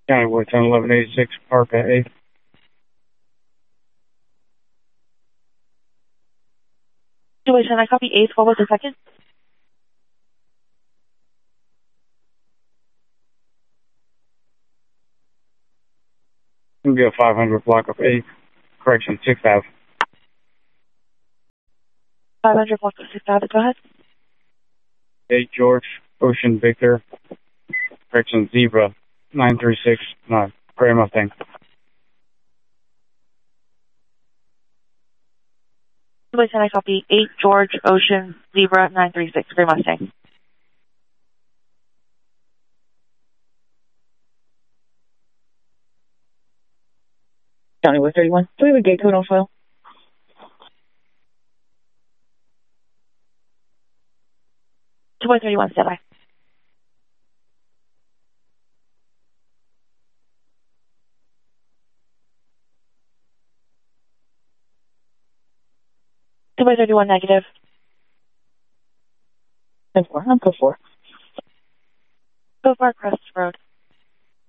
County Wood 101186, Park at 8. Situation, I copy 8. What was the second? It'll be a 500 block of 8. Correction, 6th Ave. 500 block of 6th Ave. Go ahead. 8 George, Ocean Victor. Correction, Zebra, 936, Gray Mustang. Situation, I copy 8 George, Ocean, Zebra, 936, Gray Mustang. County Wood 31. Do we have a gate code on file? To Wood 31, stand by. To Wood 31, negative. 10-4. I'm code 4. Code 4, Crest Road.